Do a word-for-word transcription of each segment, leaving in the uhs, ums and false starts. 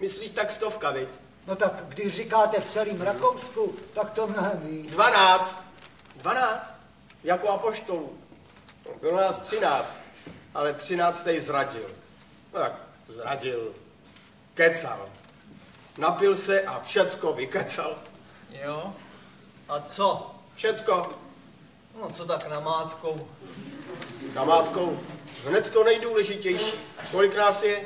Myslíš tak stovka, viď? No tak když říkáte v celém Rakousku, tak to mnohem víc. Dvanáct. Dvanáct. Jako apoštolů. Bylo nás třináct, ale třináctej zradil. No tak zradil. Kecal. Napil se a všecko vykecal. Jo? A co? Všecko. No co tak namátkou? Namátkou. Hned to nejdůležitější. Kolik nás je?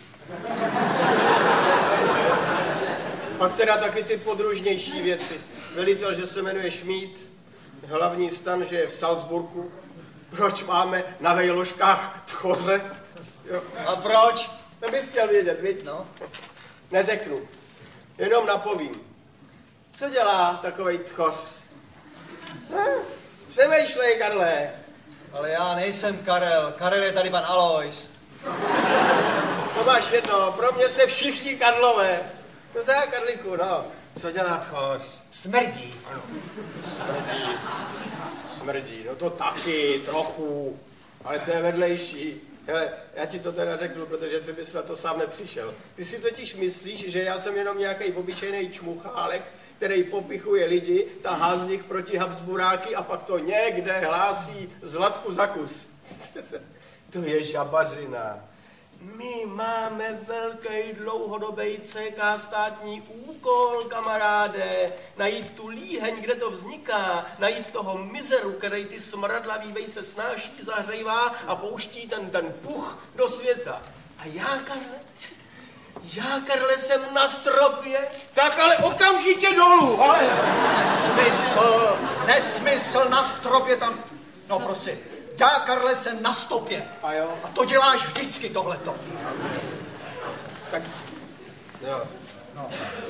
Pak teda taky ty podružnější věci. Velitel, že se jmenuje Šmíd, hlavní stan, že je v Salzburgu. Proč máme na vejložkách tchoře? Jo. A proč? To bys chtěl vědět, viď? No. Neřeknu. Jenom napovím. Co dělá takovej tchoř? Hm? Přemýšlej, Karle. Ale já nejsem Karel. Karel je tady pan Alois. To máš jedno, pro mě jste všichni Karlové. No tak, Karliku, no. Co dělá tchoř? Smrdí. Ano. Smrdí. Smrdí, no to taky, trochu. Ale to je vedlejší. Hele, já ti to teda řeknu, protože ty bys na to sám nepřišel. Ty si totiž myslíš, že já jsem jenom nějaký obyčejný čmuchálek, který popichuje lidi, tahá z nich proti Habsburáky a pak to někde hlásí Zlatku za kus. To je žabařina. My máme velký dlouhodobý C K státní úkol, kamaráde. Najít tu líheň, kde to vzniká. Najít toho mizeru, který ty smradlavý vejce snáší, zahřejvá a pouští ten, ten puch do světa. A já, Karle, já, Karle, jsem na stropě. Tak ale okamžitě dolů, ale... Nesmysl, nesmysl, na stropě tam... No prosím. Já, Karle, jsem na stopě. A jo? A to děláš vždycky tohleto. Tak, jo. No.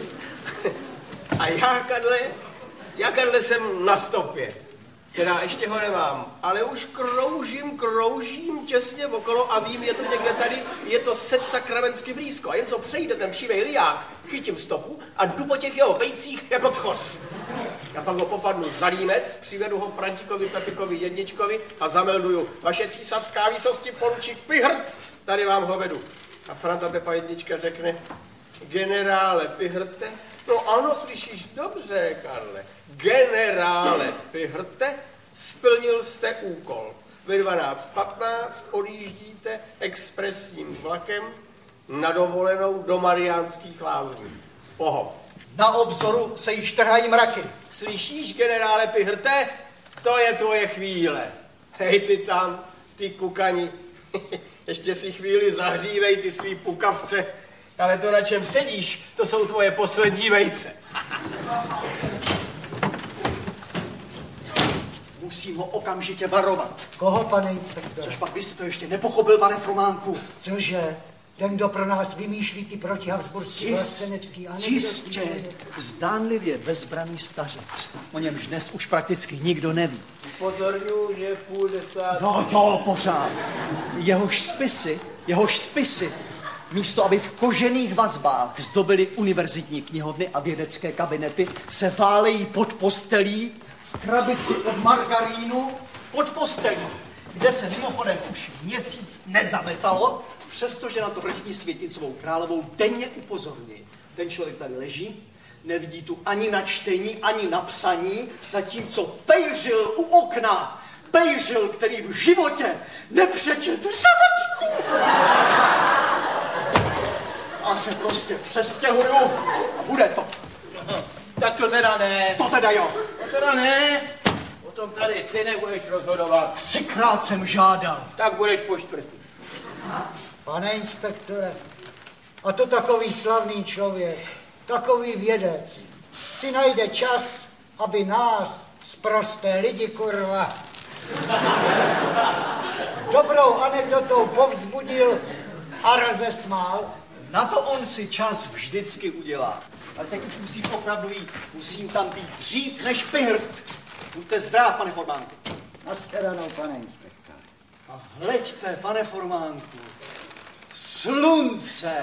A já, Karle, já, Karle, jsem na stopě. Teda ještě ho nemám, ale už kroužím, kroužím těsně okolo a vím, je to někde tady, je to set sakramensky blízko. A jen co přejde ten všivej liák, chytím stopu a jdu po těch jeho vejcích jako tchoř. Já pak ho popadnu za límec, přivedu ho Frantíkovi Pepikovi jedničkovi a zamelduju. Vaše císařská výsosti poručík Pihrt, tady vám ho vedu. A Franta Pepa jednička řekne, generále Pihrte, no ano, slyšíš dobře, Karle, generále Pihrte, splnil jste úkol. Ve dvanáct patnáct odjíždíte expresním vlakem na dovolenou do Mariánských Lázní. Pohov. Na obzoru se již trhají mraky. Slyšíš, generále Pihrte? To je tvoje chvíle. Hej, ty tam, ty kukani. Ještě si chvíli zahřívej ty svý pukavce. Ale to, na čem sedíš, to jsou tvoje poslední vejce. Musím ho okamžitě varovat. Koho, pane inspektore? Což pak byste to ještě nepochopil, pane Frománku. Cože? Ten, kdo pro nás vymýšlí ty protihabsburský vlastenecký anekdoty. Jistě, zdánlivě bezbraný stařec. O němž dnes už prakticky nikdo neví. Upozorňuji, že půl desát... No jo, pořád. Jehož spisy, jehož spisy, místo aby v kožených vazbách zdobily univerzitní knihovny a vědecké kabinety, se válejí pod postelí, v krabici od margarínu, pod postelí, kde se mimochodem už měsíc nezametalo, přestože na to vrchní světicovou královou denně upozorní. Ten člověk tady leží, nevidí tu ani na čtení, ani na psaní, zatímco pejřil u okna, pejřil, který v životě nepřečetl řádku. A se prostě přestěhuju a bude to. Tak to teda ne. To teda jo. To teda ne. O tom tady ty nebudeš rozhodovat. Třikrát jsem žádal. Tak budeš po čtvrtý. Pane inspektore, a to takový slavný člověk, takový vědec, si najde čas, aby nás, sprosté lidi, kurva, dobrou anekdotou povzbudil a rozesmál. Na to on si čas vždycky udělá. Ale teď už musím opravdu jít. Musím tam být dřív než Pihrт. Buďte zdrav, pane Formánku. Nashledanou, pane inspektore. A hleďte, pane Formánku. Slunce.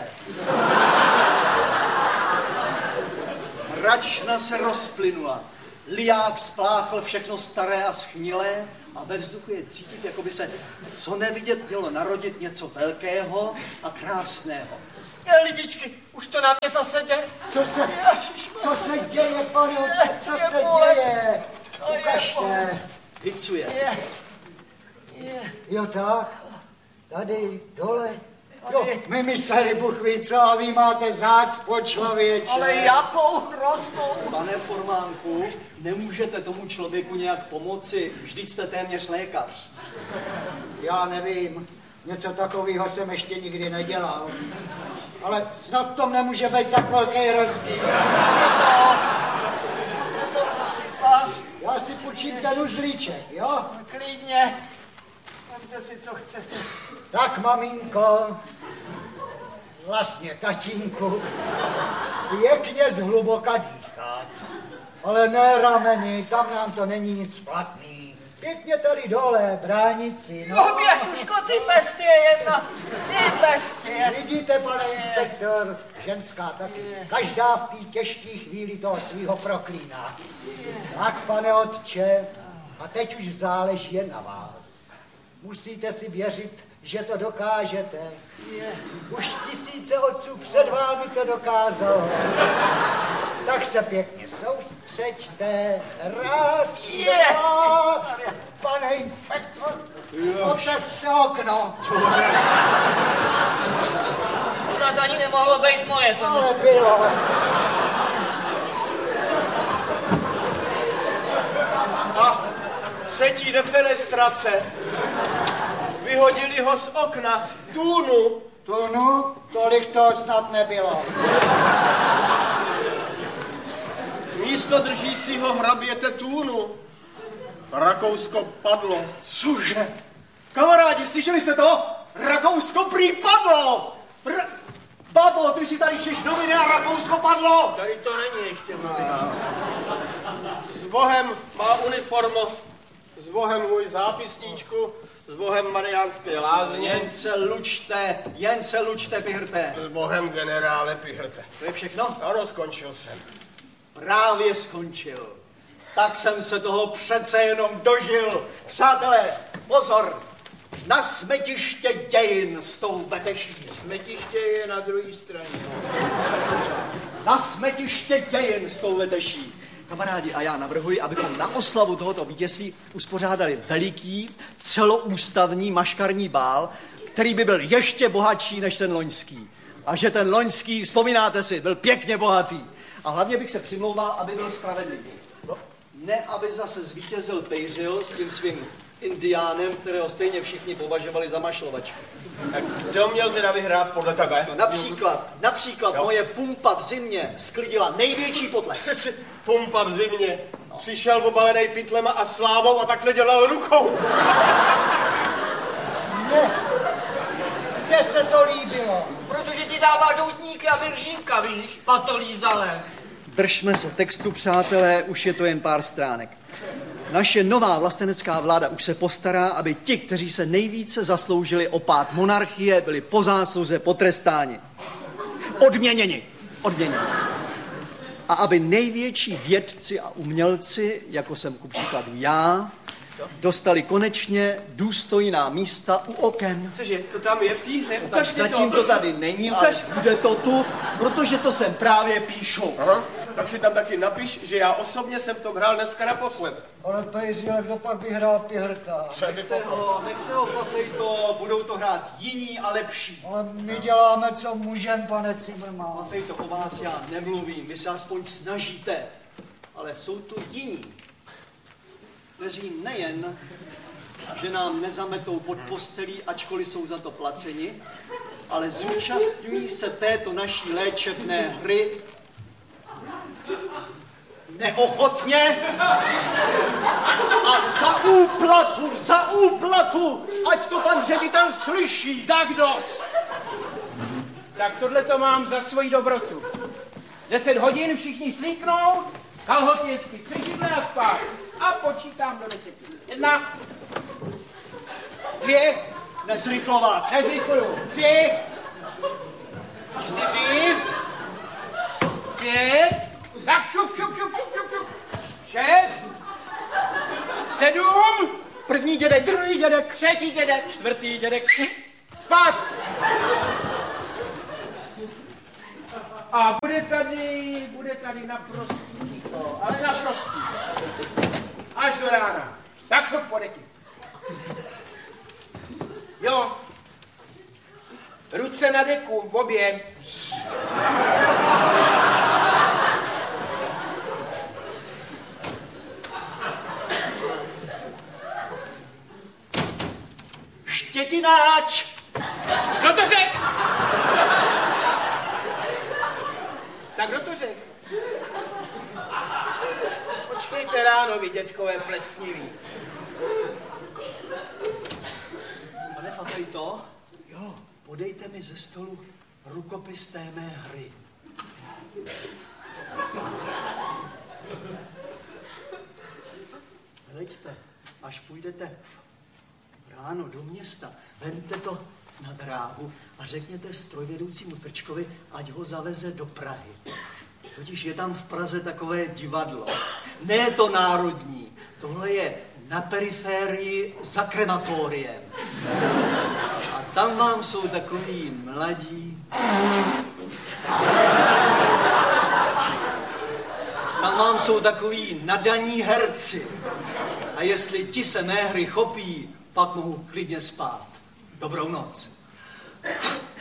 Mračna se rozplynula. Liák spláchl všechno staré a schnilé a ve vzduchu je cítit, jako by se co nevidět mělo narodit něco velkého a krásného. Je, lidičky, už to na mě zase jde. Co se, co se děje, pane otče, co se děje? Ukažte. Vicuje. Jo tak, tady, dole. Jo, my mysleli, Bůh ví co, a vy máte zácpo, člověče. Ale jakou hroznou? Pane Formánku, nemůžete tomu člověku nějak pomoci, vždyť jste téměř lékař. Já nevím, něco takového jsem ještě nikdy nedělal. Ale snad v tom nemůže být tak velký rozdíl. Já si půjčím ten uzlíček, jo? Klidně. Vemte si, co chcete. Tak, maminko, vlastně tatínku, pěkně zhluboka dýchat. Ale ne rameny, tam nám to není nic platný. Pěkně tady dole, bránici, no. No, Bětuško, ty bestie jedna, ty bestie. Vidíte, pane inspektor, ženská taky. Každá v té těžké chvíli toho svýho proklíná. Tak, pane otče, a teď už záleží jen na vás. Musíte si věřit, že to dokážete. Už tisíce otců před vámi to dokázalo. Tak se pěkně soustřeďte. Raz, dva, pane inspektor, otevřte okno. Snad ani nemohlo být moje to. Ale bylo. A třetí defenestrace. Vyhodili ho z okna. Tůnu. Tunu, tolik toho snad nebylo. Místo držícího hraběte Tůnu. Rakousko padlo. Cože? Kamarádi, slyšeli jste to? Rakousko prý padlo! R- Babo, ty si tady čteš noviny a Rakousko padlo! Tady to není ještě má. S Bohem má uniformu. S Bohem můj zápisníčku. S Bohem Mariánské lázně. Jen se lučte, jen se lučte, Pihrte. S Bohem generále Pihrte. To je všechno? Ano, skončil jsem. Právě skončil. Tak jsem se toho přece jenom dožil. Přátelé, pozor! Na smetiště dějin s tou veteší. Smetiště je na druhé straně. Na smetiště dějin s tou veteší. Kamarádi, a já navrhuji, abychom na oslavu tohoto vítězství uspořádali veliký, celoústavní maškarní bál, který by byl ještě bohatší než ten loňský. A že ten loňský, vzpomínáte si, byl pěkně bohatý. A hlavně bych se přimlouval, aby byl spravedlivý. No, ne, aby zase zvítězil Pejřil s tím svým indiánem, kterého stejně všichni považovali za mašlovačku. Tak kdo měl teda vyhrát podle tebe? No, například, například Jo. moje pumpa v zimě sklidila největší potlesk. Pumpa v zimě. Přišel obalenej pytlema a slávou a takhle dělal rukou. Ne, mně se to líbilo. Protože ti dává doutníky a viržínka, víš, patolízalé. Držme se textu, přátelé, už je to jen pár stránek. Naše nová vlastenecká vláda už se postará, aby ti, kteří se nejvíce zasloužili o pád monarchie, byli po zásluze potrestáni. Odměněni. Odměněni. A aby největší vědci a umělci, jako jsem ku příkladu já, dostali konečně důstojná místa u oken. Cože, to tam je v té hře? Tak Ukaž mi zatím to tady není, ale bude to tu, protože to sem právě píšu. Aha, tak si tam taky napiš, že já osobně jsem v tom hrál dneska naposled. Ale Pejřile, kdo pak vyhrál Pihrta? Třeba ho, nechte ho, patej to, budou to hrát jiní a lepší. Ale my děláme, co můžem, pane Cimrman. Matej, to o vás já nemluvím, vy se aspoň snažíte, ale jsou tu jiní, kteří nejen, že nám nezametou pod postelí, ačkoliv jsou za to placeni, ale zúčastňují se této naší léčebné hry neochotně a za úplatu, za úplatu, ať to pan ředitel slyší. Tak dost! Tak tohle to mám za svoji dobrotu. Deset hodin všichni slíknout, kalhoty hezky přežidle a spát. A počítám do deseti. Jedna, dvě, Nezrychlovat. nezrychluju, tři, čtyři, pět, tak šup, šup, šup, šup, šup, šup, šest, sedm, První dědek, druhý dědek, třetí dědek, čtvrtý dědek. spát. A bude tady, bude tady naprostý ticho, ale naprostý. Až do rána. Tak šok po deky. Jo. Ruce na deku, v obě. Štětináč! Kdo to řek? Tak kdo to řek? Počkejte ráno, vy dětkové plesniví. Pane favorito, jo, podejte mi ze stolu rukopis té mé hry. Hleďte, až půjdete ráno do města, vemte to na dráhu a řekněte strojvedoucímu Trčkovi, ať ho zaveze do Prahy. Totiž je tam v Praze takové divadlo. Ne to národní, tohle je na periférii za krematoriem. A tam vám jsou takový mladí. Tam vám jsou takový nadaní herci. A jestli ti se mé hry chopí, pak mohu klidně spát. Dobrou noc.